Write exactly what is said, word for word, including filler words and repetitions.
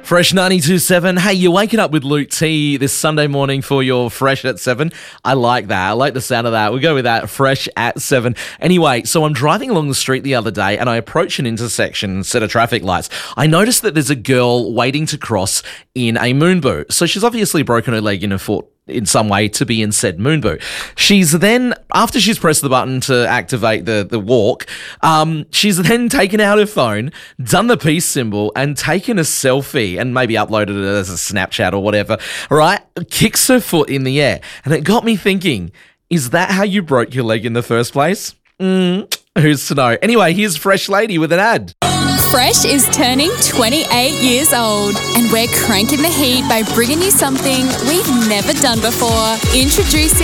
Fresh ninety-two point seven. Hey, you're waking up with Luke T this Sunday morning for your Fresh at seven. I like that. I like the sound of that. We'll go with that, Fresh at seven. Anyway, so I'm driving along the street the other day and I approach an intersection set of traffic lights. I notice that there's a girl waiting to cross in a moon boot. So she's obviously broken her leg in her foot in some way to be in said moon boot. She's then, after she's pressed the button to activate the, the walk, um, she's then taken out her phone, done the peace symbol and taken a selfie and maybe uploaded it as a Snapchat or whatever, right? Kicks her foot in the air. And it got me thinking, is that how you broke your leg in the first place? Mm, who's to know? Anyway, here's Fresh Lady with an ad. Fresh is turning twenty-eight years old, and we're cranking the heat by bringing you something we've never done before. Introducing